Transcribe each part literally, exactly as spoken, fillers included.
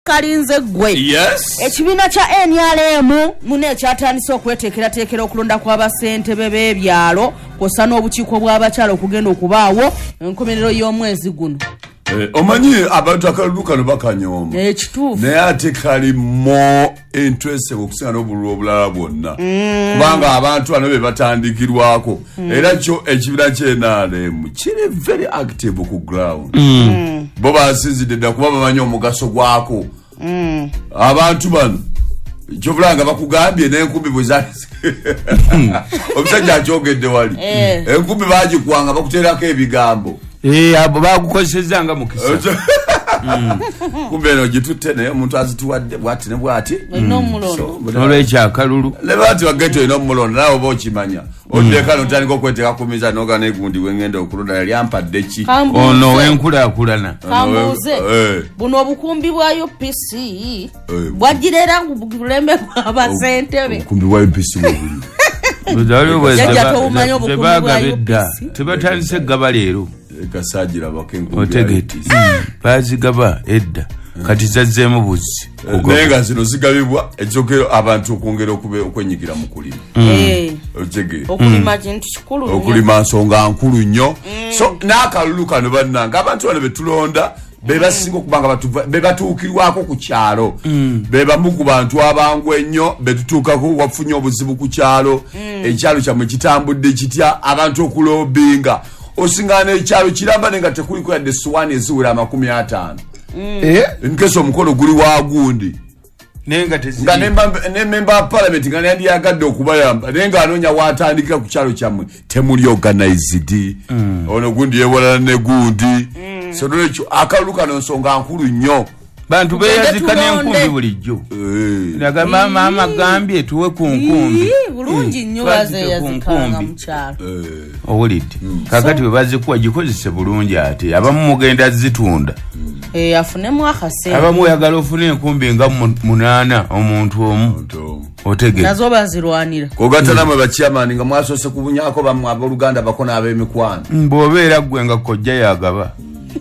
kalinze gwe. Yes. Ekibiina kya N R M mune kyatandise okweteekerateekera okulonda kw'abasentebe b'ebyalo kw'ossa n'obukiiko bw'abakyala okugenda okubaawo enkomerero y'omwezi guno. Eh, omanyi abantu akalulu kano bakanyoma. Ekituufu. Naye ate kali more interest okusinga n'obululu obulala bwonna. Kubanga abantu bano be batandikirwako. Era kyo ekibiina kya N R M kiri very active ku ground. Bo basinzidde dda kuba bamanyi omugaso gwako. Abantu bano kyovulanga bakugambye n'enkumbi bwe zali omusajja akyogedde wali enkumbi bagikwanga bakuteerako ebigambo. Eh abo bagukozeseza nga mukisa. Kumbe no gitutte naye omuntu azituwadde bwati ne bwati. No mulondo. Olw'ekya akalulu. Le bati wageto ino mulondo nawe oba okimanya. Odeka notandika okweteeka ku miza n'oga n'egundi wengenda okulonda yali ampadde ki. Ono wenkulaakulana. Kambuze. Buno obukumbi bwa U P C bwagirera bulembe bw'abasentebe. Obukumbi bwa U P C buli. Budalo bweze bagabedda. Tebatandise gaba leero. Kasajira bakenku. Otegeti. Bazigaba edda. Kati zazzemu buzi. Nenga zino zigabibwa ekyoke abantu okongera okube okwenyigira mu kulima. Eh. Otege. Okulima kintu kikulu. Okulima nsonga nkulu nnyo. So n'akalulu kano bannanga abantu bano betulonda beba singo kubanga batu beba tuukirwako ku kyalo. Beba muku bantu abangu ennyo betutuukako wafunye obuzibu ku kyalo. Ekyalo kyamwe kitambudde kitya abantu okulobinga. Osingana ekyalo kiramba nenga tekuli ko yadde suwani eziwera amakumi ataano. Eh nkeso omukono guli wagundi nenga tezi nga nemba ne member parliament nga yandi yagadde okubayamba nenga anonya watandikira ku kyalo kyamwe temuli organized. Ono gundi yewala ne gundi so dolekyo akaluka n'ensonga nkulu nnyo bantu beyazika n'enkumbi bulijjo. Ndaga mama amagambye tuwe ku nkumbi bulungi nnyo bazeyazikanga mu kyalo. Owulidde kakati bwe bazikuwa gikozese bulungi ate abamu mugenda zitunda. Eh afunemu akase. Abamu yagala ofune enkumbi nga munana omuntu omu. Otege. Nazo bazirwanira. Kogatana mu bachairman nga mwasose kubunyako bamwe aboluganda bakona ab'emikwano. Mbobeera gwe nga kojja yagaba.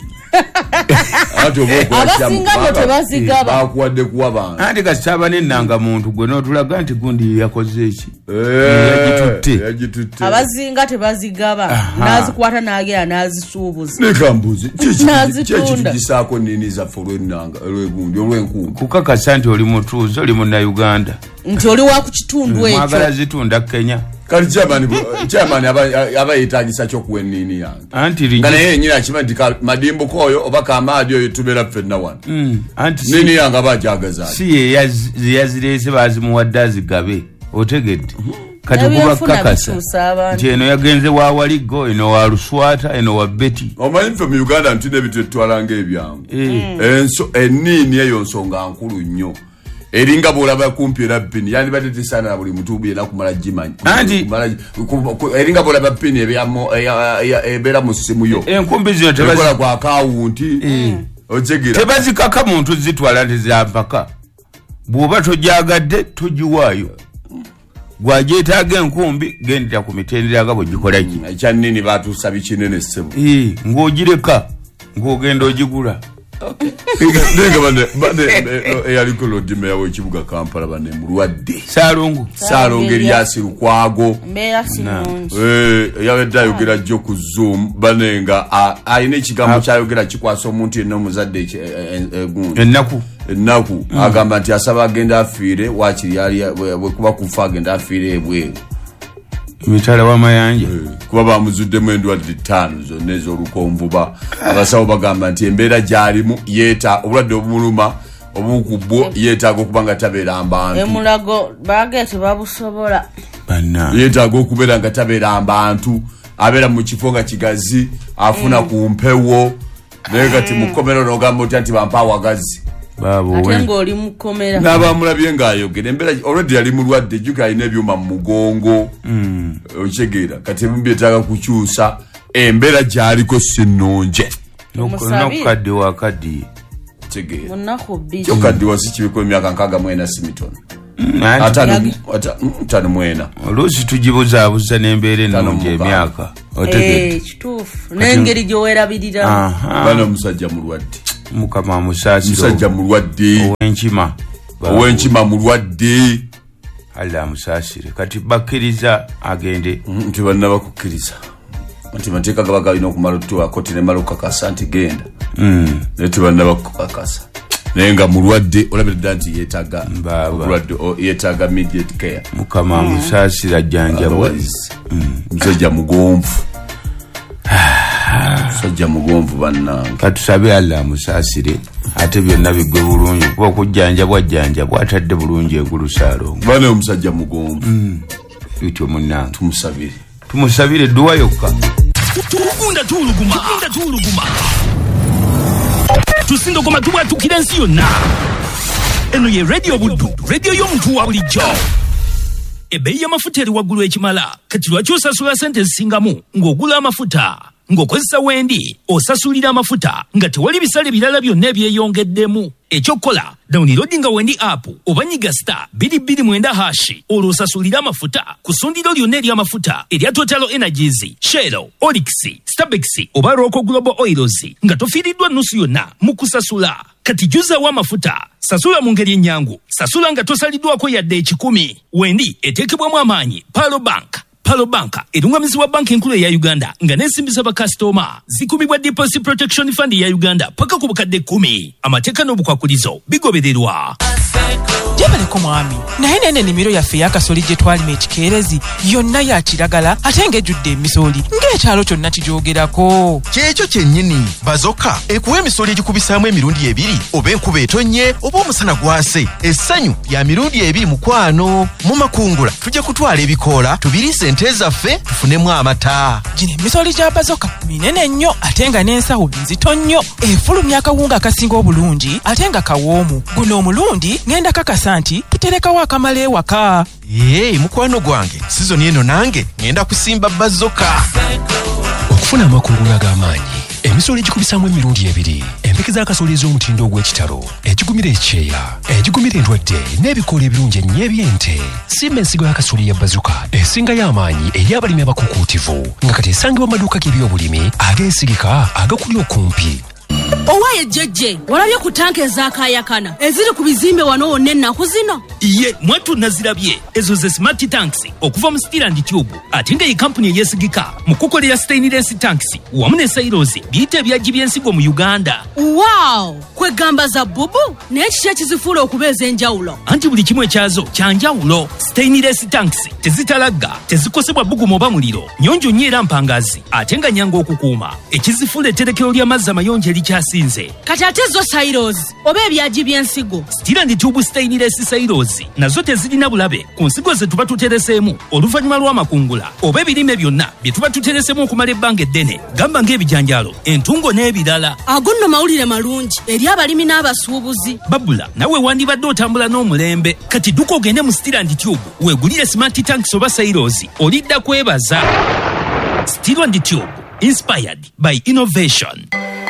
Ato boko abasinga tebazigaba bakuwadde kuwa bantu andi kasaba nennanga muntu gwe notulaga nti gundi yakoze eki yagitutte yagitutte abazinga tebazigaba nazikwata nagera nazisuubuza nekambuzi kyekyo kisaako nini za folwe nanga olwegundi olwenkungu kukakasa nti oli mutuuzo oli munna Uganda nti oli wa ku kitundu ekyo mwagala zitunda Kenya kali chairman chairman aba yetagisa chokuwe nini yange anti ngana yeye nyina chimanti madimbo koyo obaka amadi oyo tubera fenna one mm anti nini yanga bajagaza si ye yazirese bazimuwaddazi gabe otegedde kati kuba kakasa nti eno yagenze wa waligo eno wa Luswata eno wa Beti omanyi ffe mu Uganda ntine bitu twalanga ebyangu enso enini eyo nsonga nkulu nnyo eringa bolaba kumpi era pini yani badete sana buli mutubi era kumala jimanyi anti eringa bolaba pini ebyamo ebera mu simu yo enkumbi zino tebakola kwa account ojegira tebazikaka muntu zitwala ntizapaka bwoba tojagadde tujiwayo gwajeetaga enkumbi gendera ku mitendera gabo gikola ki ekya nini batusabi kinene sebo eh ng'ogireka ng'ogenda ogigula. Okay. Nega bane bane eyaliko lodime yawe kibuga Kampala bane mulwadde. Salongo. Salongo Elias Lukwago. Mbeya sinonji. Eh yawe dayogera jjo ku Zoom banenga ayine ekigambo kyayogera kikwasa omuntu eno muzadde egundi. Ennaku. Ennaku agamba nti asaba agenda afire wakiri yali bwe kuba kufa agenda afire ebwe. Mitala wa mayanja kuba bamuzudde mu endwadde ttaano zonna ez'olukonvuba abasawo bagamba nti embeera gy'alimu yeeta obulwadde obumuluma obukubbo yeetaaga okuba nga tabeera abantu emulago baagete babusobola banna yeetaaga okubeera nga tabeera abantu abeera mu kifo nga kigazi afuna ku mpewo naye kati mu kkomero n'ogamba otya nti bampa awagazi babo ate ng'oli mu kkomera n'abamulabye ng'ayogera embeera already yali mulwadde jjuka alina ebyuma mu mugongo okitegeera kati ebyetaaga kukyusa embeera gy'aliko sinnunje n'okukadde wakaddiye kitegeera munaku bbiri kyokaddiwa si kibiko emyaka nkaaga mwena simitono atano mwena oluusi tugibuzaabuza n'embeera ennungi emyaka otegeera kituufu n'engeri gy'owerabirira bano omusajja mulwadde mukama musasiro musajja mulwadde owenkima owenkima mulwadde Allah musasire kati bakiriza agende nti banna bakukkiriza nti mateeka gabaga ino kumala tuwa koti ne maluka kasanti genda mm nti banna bakukakasa nenga mulwadde olabira nti yetaga mulwadde yetaga immediate care mukama musasira janja boys musajja mugomvu musajja mugomvu banna katusabe Allah musasire ate byonna bigwe bulungi kuba kujjanja bwajjanja bwatadde bulungi engulu salongo bana omusajja mugomvu bityo munna tumusabire tumusabire duwa yokka tukunda tuluguma tukunda tuluguma tusindo koma tuba tukirensi yonna eno ye radio buddu radio y'omuntu wa bulijjo ebbeeyi y'amafuta eri waggulu ekimala kati lwaki osasula sente zisingamu ng'ogula amafuta ng'okozesa wendi osasulira amafuta nga tewali bisale birala byonna ebyeyongeddemu ekyokola downloadinga wendi app oba nyiga star biri biri mwenda hashi olwo osasulira amafuta ku ssundiro lyonna ery'amafuta erya Total Energies, Shell, Olix, Starbex oba Roko Global Oils nga tofiiriddwa nnusu yonna mu kusasula. Kati juzawo amafuta sasula mu ngeri ennyangu, sasula nga tosaliddwako yadde ekikumi. Wendi eteekebwamu amaanyi Palo Bank. Palo Bank erungamizibwa banki enkulu eya Uganda nga n'ensimbi z'abakasitoma zikumibwa Deposit Protection Fund ya Uganda paka ku bukadde kkumi. Amateeka n'obukwakulizo bigobererwa. Jebaleko mwami naye nene nimiro yaffe yakasoli gye twalima ekikeerezi yonna ya kiragala ate ng'ejjudde emisoli ng'ekyalo kyonna kijoogerako. Kyekyo kyennyini bazoka ekuwa emisoli egikubisaamu emirundi ebiri oba enkuba etonye oba omusana gwase essanyu lya mirundi ebiri mukwano. Mu makungula tujja kutwala ebikoola tubiriise ente zaffe tufunemu amata. Gino emisoli gya bazoka minene nnyo ate nga n'ensawo nzito nnyo efulumya akawunga akasinga obulungi ate nga kawoomu. Guno omulundi ngenda kakasa nti tuterekawo akamala ewaka. Ee mukwano gwange sizoni eno nange ngenda kusimba bazoka. Okufuna amakungula ag'amaanyi emisolo egikubisaamu emirundi ebiri empeke z'akasoli ez'omutindo ogw'ekitalo egigumira ekyeya egigumira endwadde n'ebikoola ebirungi ennyo eby'ente. Simba ensigo y'akasoli ya bazuka esingayo amaanyi eri abalimi abakukuutivu nga kati esangibwa mu maduuka g'ebyobulimi ageesigika agakuli okumpi. Owaye jjejje walabye ku tanka ez'akaayakana eziri ku bizimbe wano wonna ennaku zino. Iye mwatu nazirabye ezo ze smart tanks okuva mu Steel and Tube ate nga ye kampuni eyesigika mu kukolera stainless tanks wamu ne silos biyita ebyaggi by'ensigo mu Uganda. Wow, kwegamba za bubu naye kiki ekizifuula okubeeza enjawulo? Anti buli kimu ekyazo kyanjawulo. Stainless tanks tezitalagga, tezikosebwa bbugumu oba muliro, nnyonjo nnyo era mpangazi ate nga nyangu okukuuma. Ekizifuula etterekero ly'amazzi amayonjo erikyasinze. Kati ate zo silos oba ebyaggi by'ensigo Steel and Tube stainless silos nazo tezirina bulabe ku nsigo ze tuba tutereseemu oluvannyuma lw'amakungula oba ebirime byonna bye tuba tutereseemu okumala ebbanga eddene, gamba ng'ebijanjaalo, entungo n'ebirala. Ago nno mawulire malungi eri abalimi n'abasuubuzi. Babula nawe wandibadde otambula n'omulembe. Kati dduka ogende mu Steel and Tube weegulire smart tanks oba silos olidda kwebaza. Steel and Tube, inspired by innovation.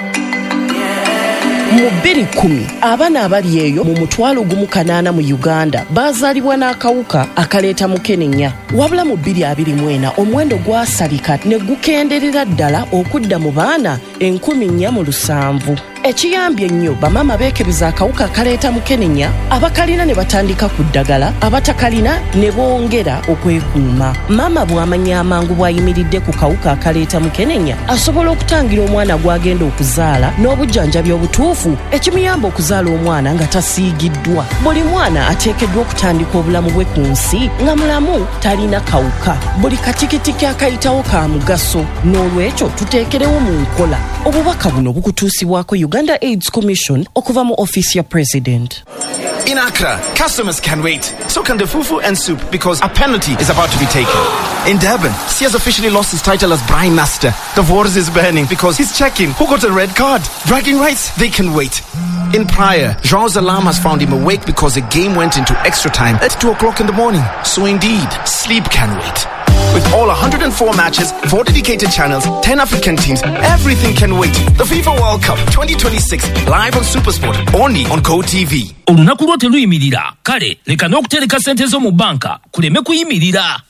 Mu bbiri kkumi abaana abali eyo mu mutwalo gumu kanaana mu Uganda baazaalibwa n'akawuka akaleeta mukenenya. Wabula mu bbiri abiri mu ena omuwendo gwasalika ne gukenderera ddala okudda mu baana enkumi nnya mu lusanvu. Ekiyambye ennyo bamaama beekebeza akawuka akaleeta mukenenya, abakalina ne batandika ku ddagala, abatakalina ne bongera okwekuuma. Maama bw'amanya amangu bw'ayimiridde ku kawuka akaleeta mukenenya asobola okutangira omwana gw'agenda okuzaala n'obujjanjabi obutuufu ekimuyamba okuzaala omwana nga tasiigiddwa. Buli mwana ateekeddwa okutandika obulamu bwe ku nsi nga mulamu talina kawuka. Buli katikitiki akayitawo ka mugaso, n'olwekyo tuteekerewo mu nkola. Obubaka buno bukutuusibwako Uganda AIDS Commission okuva mu office ya President. In Accra, customers can wait. So can the fufu and soup because a penalty is about to be taken. In Durban, C has officially lost his title as Brine Master. The waters is burning because he's checking who got a red card. Bragging rights, they can wait. In Praia, João's alarm has found him awake because the game went into extra time at two o'clock in the morning. So indeed, sleep can wait. With all one hundred four matches, four dedicated channels, ten African teams, everything can wait. The FIFA World Cup twenty twenty-six, live on SuperSport, only on GoTV. Olunaku lwo teluyimirira, kale leka n'okutereka ssente zo mu banka kuleme kuyimirira.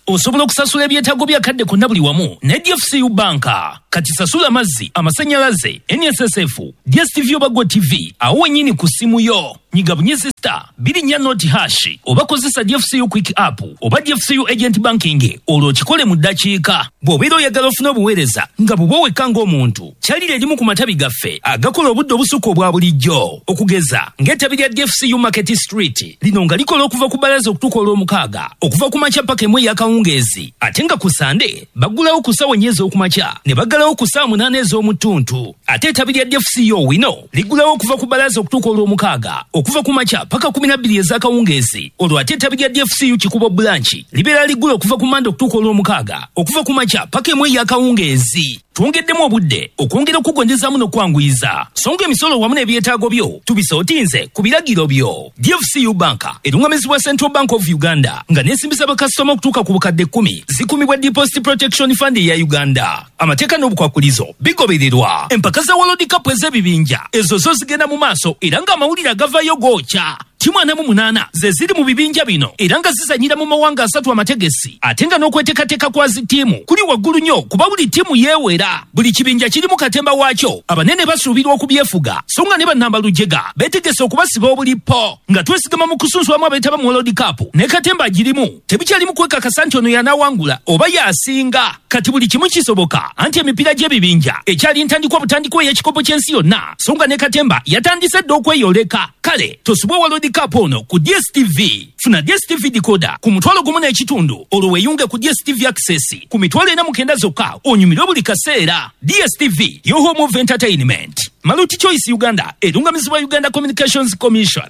osobola okusasula ebyetaago bya kadde konna buli wamu ne D F C U banka. Kati sasula amazzi, amasannyalaze, N S S F, D S T V oba Go T V awo wennyini ku ssimu yo. Nyiga bunyezi star biri nnya noti hash oba kozesa D F C U quick app oba D F C U agent banking olwo kikole mu ddakiika. Bw'obeera oyagala ofuna obuweereza nga bwe bweweka ng'omuntu kyalira erimu ku matabi gaffe agakola obudde obusukka obwa bulijjo okugeza ng'ettabi lya D F C U Market Street lino nga likola okuva ku balaza okutuuka olw'omukaaga okuva ku makya paka emu ey'akawungeezi ate nga ku sande baggulawo ku ssaawa ennya ez'okumakya ne baggalawo ku ssaawa munaana ez'omutuntu ate ettabi lya D F C U wino liggulawo okuva ku balaza okutuuka olw'omukaaga okuva ku makya paka kumi na bbiri ez'akawungeezi olwo ate ettabi lya D F C U Kikubo branch libeera liggula okuva ku manda okutuuka olw'omukaaga okuva ku makya paka emu ey'akawungeezi. Twongeddemu obudde okwongera okugondezaamu n'okwanguyiza songa emisolo wamu n'ebyetaago byo tubisootinze ku biragiro byo. D F C U banka erungamizibwa Central Bank of Uganda nga neesimbisa bakasitoma okutuuka ku bukadde kkumi zikumibwa Deposit Protection Fund eya Uganda. Amateeka n'obukwakulizo bigobererwa. Empaka za World Cup ez'ebibinja ezo zo zigenda mu maaso era ng'amawulire agavayo gookya. Timu ana mu munaana ze ziri mu bibinja bino era nga zizanyira mu mawanga asatu amategesi ate nga n'okweteekateeka kwa zi ttiimu kuli waggulu nnyo kuba buli ttiimu yeewera. Buli kibinja kirimu katemba waakyo abanene basuubirwa okubyefuga so nga ne bannamba lujega beetegese okubasiba obulipo nga twesigama mu kusunsulwamu abeetaba mu World Cup ne katemba agirimu tebikyalimu kwekakasa nti ono y'anaawangula oba y'asinga. Kati buli kimu kisoboka anti emipiira gy'ebibinja ekyali ntandikwa butandikwa ey'ekikopo ky'ensi yonna so nga ne katemba yatandise dda okweyoleka. Kale tosubwe World Cup ono ku D S T V. Funa D S T V decoder ku mutwalo gumu n'ekitundu olwo weeyunge ku D S T V Access ku mitwalo ena mu kenda zokka onyumirwe buli kaseera. D S T V yo home of entertainment. Maluti Choice Uganda erungamizibwa Uganda Communications Commission.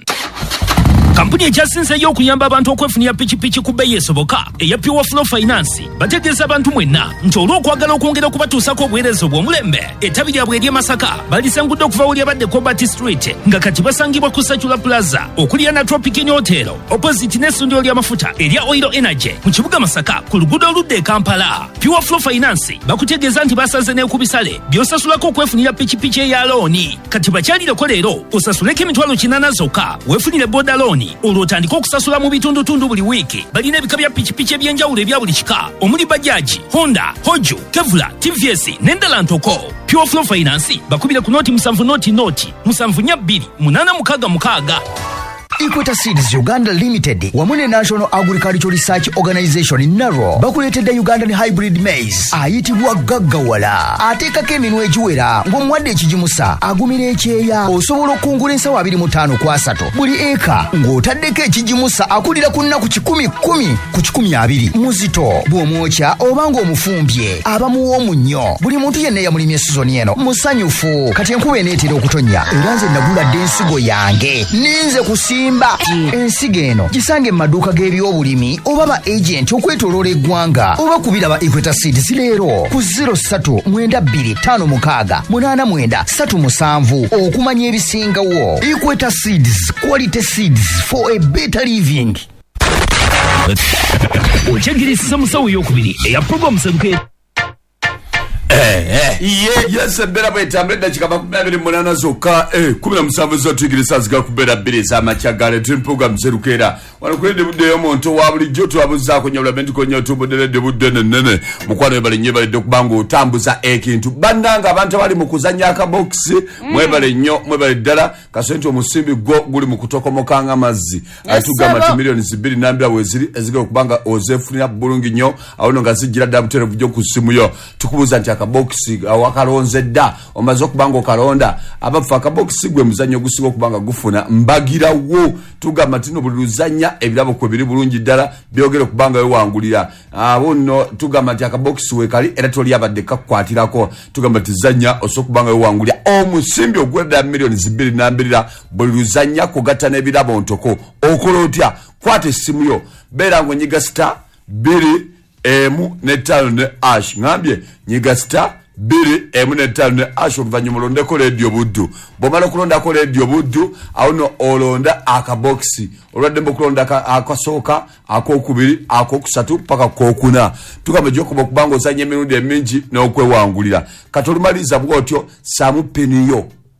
Kampuni ekyasinzeeyo okuyamba abantu okwefunira pikipiki ku bbeeyi esoboka eya Pure Flow Finance bategeeza abantu mwenna nti olw'okwagala okwongera okubatuusako obuweereza obw'omulembe ettabi lyabwe ery'e Masaka balisangudde okuva wali abadde Cobalt Street nga kati basangibwa ku Satula Plaza okulya na Tropic Hotel opposite n'essundiro ly'amafuta erya Oil Energy mu kibuga Masaka ku luguudo oludda e Kampala. Pure Flow Finance bakutegeeza nti basaze ne ku bisale by'osasulako okwefunira pikipiki eya looni. Kati bakyalireko leero osasuleko emitwalo kinaana zokka weefunire boda looni olwo otandika okusasula mu bitundutundu buli wiiki. Balina ebika bya pikipiki ebyenjawulo ebya buli kika omuli Bajaj, Honda, Hoju, Kevlar, T V S n'endala ntoko. Pure Flow Finance bakubire ku noti musanvu noti noti musanvu nnya bbiri munaana mukaaga mukaaga. Equator Seeds Uganda Limited wamu ne National Agricultural Research Organization NARO bakuleetedde Ugandan Hybrid Maize ayitibwa gaggawala ateekako eminwe egiwera ng'omuwadde ekigimusa agumira ekyeya osobola okungula ensawo abiri mu ttaano ku asatu buli eka ng'otaddeko ekigimusa akulira ku nnaku kikumi kkumi ku kikumi abiri muzito bw'omwokya oba ng'omufumbye abamuwoomu nnyo buli muntu yenna eyamulimye sizoni eno musanyufu kati enkuba eneetera okutonnya era nze naguladde ensigo yange ninze kusi Mba ensigo eno gisange mu maduuka g'ebyobulimi oba ba agenti okwetooloola eggwanga oba kubira ba Equator Seeds leero ku zero ssatu mwenda bbiri ttaano mukaaga munaana mwenda ssatu musanvu okumanya ebisingawo. Equator Seeds, quality seeds for a better living. Okyegirisa musawo ey'okubiri eya program sebuke Eh, eh, yes, bera bwetambule dakika makumi abiri mu munaana zokka eh, kumi na musanvu z'otuyigiriza ziga kubeera bbiri ez'amakyagala tuli program zerukera wano ku Redde Budde y'omuntu wa bulijjo twabuzaako nyabula bentiko nnyo tubudde Redde Budde nennene mukwano webale nnyo ebalidde okubanga otambuza ekintu bannanga abantu abali mu kuzannya akabokisi mwebale nnyo mwebale ddala kasente omusimbi gwo guli mu kutokomokanga amazzi atugamba nti miliyoni bbiri nambira weeziri ezigenda okubanga ozeefunira bulungi nnyo awo nno nga zijjira ddala buterevu gyo ku ssimu yo tukubuuza nti akabokisi awakalonze dda omaze okubanga okalonda abafu akabokisi gwe muzannyo ogusinga okubanga gufuna mbagirawo tugamba tino buli luzannya ebirabo kwe biri bulungi ddala byogere okubanga wewangulira abo nno tugamba nti akabokisi wekali era toli abadde kakwatirako tugamba ti zanya osobola okubanga wewangulira omusimbi ogwedda miliyoni bbiri nambirira buli luzannya kugatta n'ebirabo ntoko okola otya kwata essimu yo beera ng'onyiga star bbiri emu n'ettaano ne ash ngambye nyiga star bbiri emu n'ettaano ne ash oluvannyuma olondeko Radio Buddu bw'omala okulondako Radio Buddu awo nno olonda akabokisi olwaddemba okulonda akasooka akokubiri akokusatu paka kokuna tugamba gyokuba okubanga ozanya emirundi emingi n'okwewangulira kati olumaliza bw'otyo saamu peniyo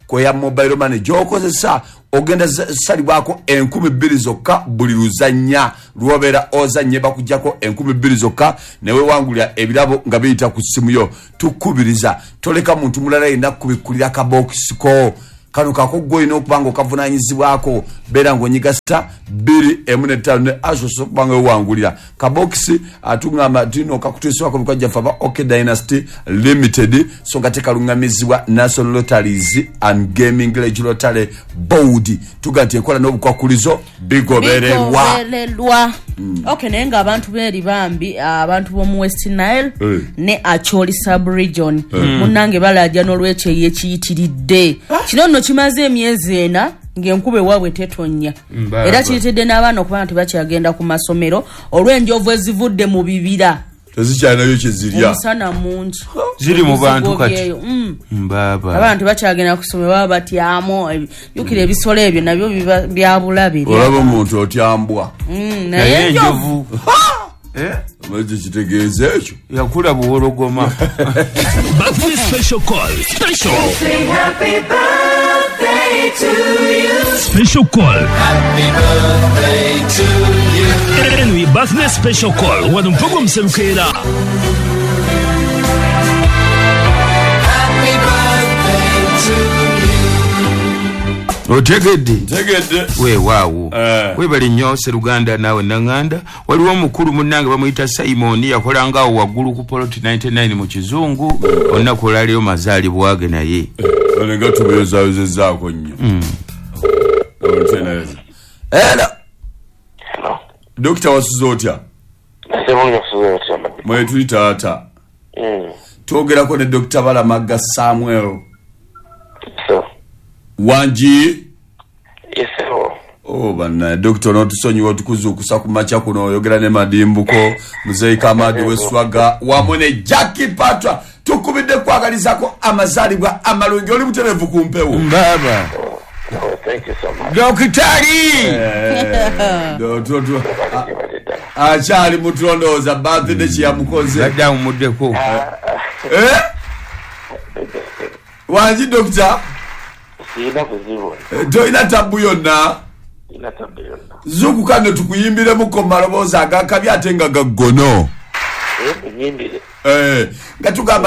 ko ya mobile money gyokozesa ogenda salibwako enkumi bbiri zokka buli luzanya lwobera ozanye bakujjako enkumi bbiri zokka newe wangulya ebirabo nga biyita ku simu yo. Tukubiriza toleka muntu mulala ina kubikulira ka box ko kanu kako goyino okubanga okavunanyizibwako bera ngonyiga sta bbiri emune ttaano ne asoso kubanga wangulira ka box atungama dino kakuteswa ko bikajja faba OK Dynasty Limited so ngateka lungamizibwa National Lotteries and Gaming Regulatory Board tugante ekola n'obukwakulizo bigobererwa bigobererwa mm. Okay nenga abantu beri bambi abantu bo mu West Nile hey. Ne Acholi sub region hey. Munange balaja n'olweche yekiyitiridde kino no kimaze emyezi ena ng'enkube waabwe tetonya era kiritedde n'abaana okuba nti bakyagenda ku masomero olw'enjovu ezivudde mu bibira tezikyalinayo kyezirya omusana mungi ziri mu bantu kati mbaba abantu bakyagenda kusomero baba batyamu yukira ebisolo ebyo nabyo byabulabe olaba omuntu otyambwa naye enjovu eh maze kitegeeza ekyo yakula buwologoma. Birthday special call. Special. Happy birthday to you. Special call. Happy birthday to you. Anyway, birthday special call. What the program Selukera. Happy birthday to you. Otegedde tegedde we waawo uh. we bali nnyo Seruganda nawe nanganda waliwo omukulu munnange bamuyita Simon yakolanga awo waggulu ku Plot ninety-nine mu kizungu onna kolaliyo mazaalibwage naye ole nga tubeezawezezaako nnyo olteneza hello hello Doctor wasuze otya nasebonye wasuze otya mwe tuyita ata mm. twogerako ne Doctor Balamaga Samuel so Wanji yes sir. Oh bana Doctor notusonyiwa tukuzukusa ku macha kuno oyogera ne madimbuko Muzei Kamadi weswaga wamone Jackie Patra tukubidde kwagalizako amazalibwa amalungi oli muterevu kumpewo baba. Oh, thank you so much. Dokitari eh do do do achali mutondoza birthday chi yamukoze badda umuddeko eh Wanji Doctor ina kuzibo do ina tabu yonna ina tabu yonna zuku kane tukuyimbire mu komaloboza agakabya atenga gagono eh nyimbire eh ngatuga